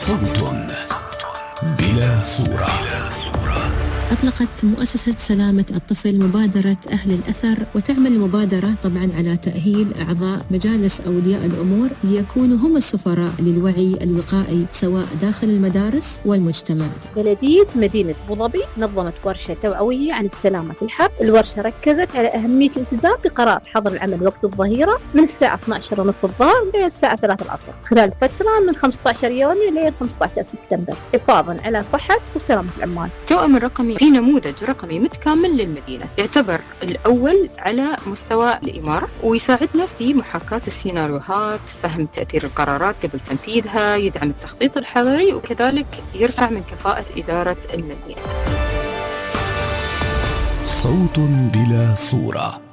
صوت بلا صورة. أطلقت مؤسسة سلامة الطفل مبادرة أهل الأثر، وتعمل المبادرة طبعا على تأهيل أعضاء مجالس أولياء الأمور ليكونوا هم السفراء للوعي الوقائي سواء داخل المدارس والمجتمع. بلدية مدينة أبوظبي نظمت ورشة توعوية عن السلامة في الحرب. الورشة ركزت على أهمية الالتزام بقرار حظر العمل وقت الظهيرة من الساعة 12:30 الظهر إلى الساعة 3 العصر خلال فترة من 15 يونيو إلى 15 سبتمبر، حفاظا على صحة وسلامة العمال. توأم الرقمي في نموذج رقمي متكامل للمدينة، يعتبر الأول على مستوى الإمارة، ويساعدنا في محاكاة السيناريوهات، فهم تأثير القرارات قبل تنفيذها، يدعم التخطيط الحضري، وكذلك يرفع من كفاءة إدارة المدينة. صوت بلا صورة.